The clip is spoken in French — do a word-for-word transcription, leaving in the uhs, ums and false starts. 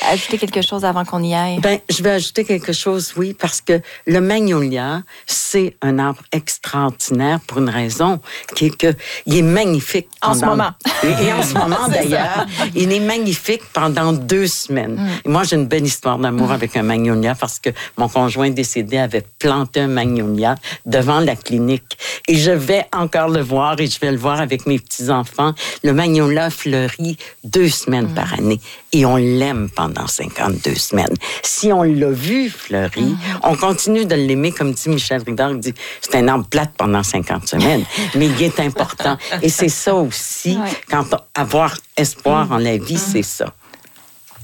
ajouter quelque chose avant qu'on y aille? Ben, je vais ajouter quelque chose, oui, parce que le magnolia, c'est un arbre extraordinaire pour une raison, qui est que il est magnifique. En pendant... ce moment. Et, et en ce moment, d'ailleurs, il est magnifique pendant deux semaines. Mm. Et moi, j'ai une belle histoire d'amour mm. avec un magnolia parce que mon conjoint décédé avait planté un magnolia devant la clinique. Et je vais encore le voir et je vais le voir avec mes petits-enfants. Le magnolia fleurit deux semaines mm. par année et on l'aime pendant cinquante-deux semaines. Si on l'a vu fleurir, mm. on continue de l'aimer, comme dit Michel Ridard, il dit, c'est un arbre plate pendant cinquante semaines, mais il est important. Et c'est ça aussi, ouais. quand on, avoir espoir mm. en la vie, mm. c'est ça.